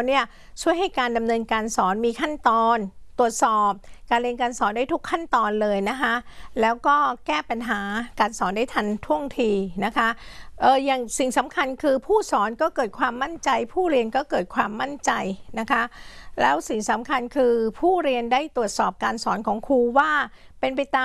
แล้วเนี่ยช่วยให้การดำเนินการสอนมีขั้นตอนตรวจสอบการเรียนการสอนได้ทุกขั้นตอนเลยนะคะแล้วก็แก้ปัญหาการสอนได้ทันท่วงทีนะคะอย่างสิ่งสำคัญคือผู้สอนก็เกิดความมั่นใจผู้เรียนก็เกิดความมั่นใจนะคะแล้วสิ่งสำคัญคือผู้เรียนได้ตรวจสอบการสอนของครูว่าเป็นไปตาม